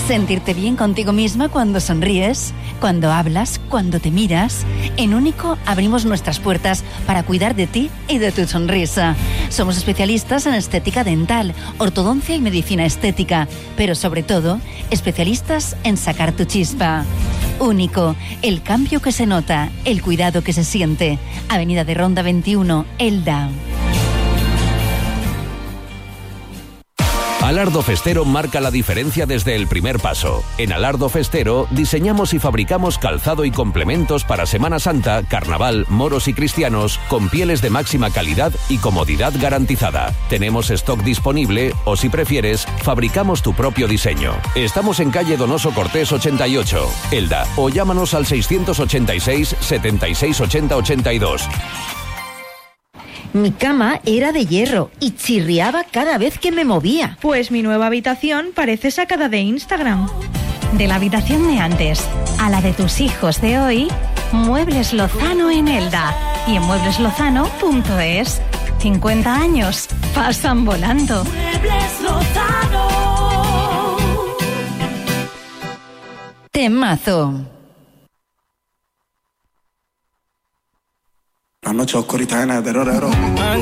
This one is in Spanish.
Sentirte bien contigo misma cuando sonríes, cuando hablas, cuando te miras. En Único abrimos nuestras puertas para cuidar de ti y de tu sonrisa. Somos especialistas en estética dental, ortodoncia y medicina estética, pero sobre todo, especialistas en sacar tu chispa. Único, el cambio que se nota, el cuidado que se siente. Avenida de Ronda 21, Elda. Alardo Festero marca la diferencia desde el primer paso. En Alardo Festero diseñamos y fabricamos calzado y complementos para Semana Santa, Carnaval, moros y cristianos con pieles de máxima calidad y comodidad garantizada. Tenemos stock disponible o, si prefieres, fabricamos tu propio diseño. Estamos en calle Donoso Cortés 88, Elda, o llámanos al 686 76 80 82. Mi cama era de hierro y chirriaba cada vez que me movía. Pues mi nueva habitación parece sacada de Instagram. De la habitación de antes a la de tus hijos de hoy, Muebles Lozano en Elda y en muebleslozano.es. 50 años pasan volando. Muebles Lozano. Temazo. La noche oscurita llena de terror.